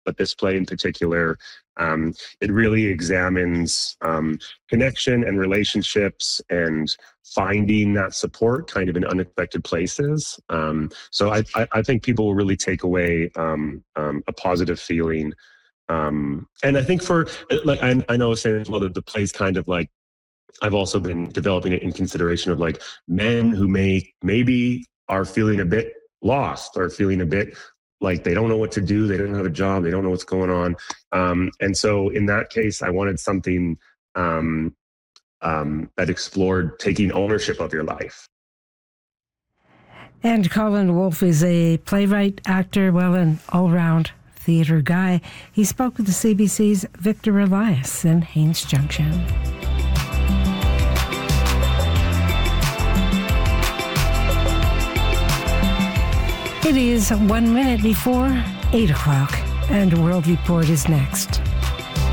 but this play in particular, it really examines connection and relationships and finding that support kind of in unexpected places. So I think people will really take away a positive feeling. And I think for, like, I know I was saying as well that the play's kind of like, I've also been developing it in consideration of like men who maybe are feeling a bit lost or feeling a bit like they don't know what to do. They don't have a job. They don't know what's going on. And so in that case, I wanted something that explored taking ownership of your life. And Colin Wolfe is a playwright, actor, well, an all-round theatre guy. He spoke with the CBC's Victor Elias in Haines Junction. It is 1 minute before 8 o'clock, and World Report is next.